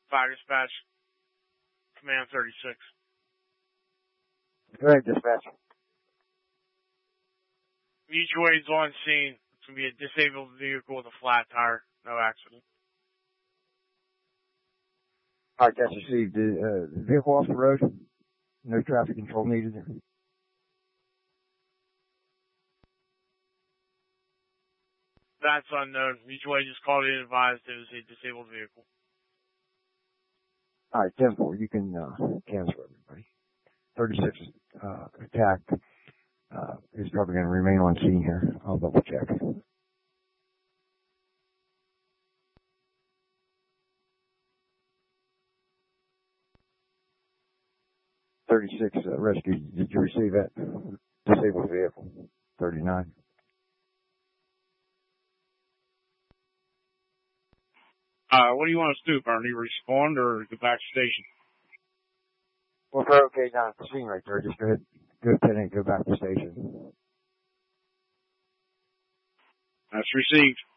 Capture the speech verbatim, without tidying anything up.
Fire dispatch. Command thirty-six. Go ahead, dispatch. Mutual aid's on scene. It's going to be a disabled vehicle with a flat tire. No accident. All right, that's received. Uh, the vehicle off the road. No traffic control needed. That's unknown. Mutual aid just called in and advised it was a disabled vehicle. All right, ten four, you can uh, cancel everybody. thirty-six uh, attack uh, is probably going to remain on scene here. I'll double check. thirty-six uh, rescue. Did you receive that? Disabled vehicle. thirty-nine. Uh, what do you want us to do, Bernie? Respond or go back to station? Well, if we're okay down at the scene right there, just go ahead, go ahead and go back to station. That's received.